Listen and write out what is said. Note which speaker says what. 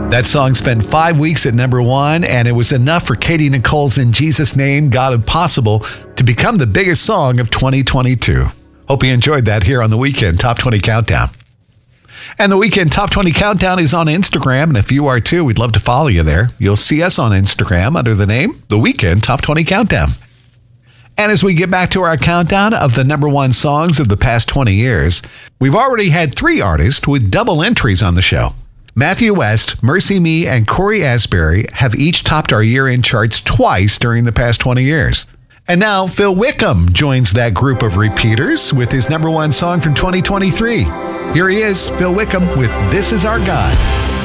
Speaker 1: That song spent 5 weeks at number one, and it was enough for Katie Nicole's In Jesus' Name, God of Possible to become the biggest song of 2022. Hope you enjoyed that here on the Weekend Top 20 Countdown. And the Weekend Top 20 Countdown is on Instagram, and if you are too, we'd love to follow you there. You'll see us on Instagram under the name The Weekend Top 20 Countdown. And as we get back to our countdown of the number one songs of the past 20 years, we've already had 3 artists with double entries on the show. Matthew West, Mercy Me, and Corey Asbury have each topped our year-end charts twice during the past 20 years. And now Phil Wickham joins that group of repeaters with his number one song from 2023. Here he is, Phil Wickham with This Is Our God.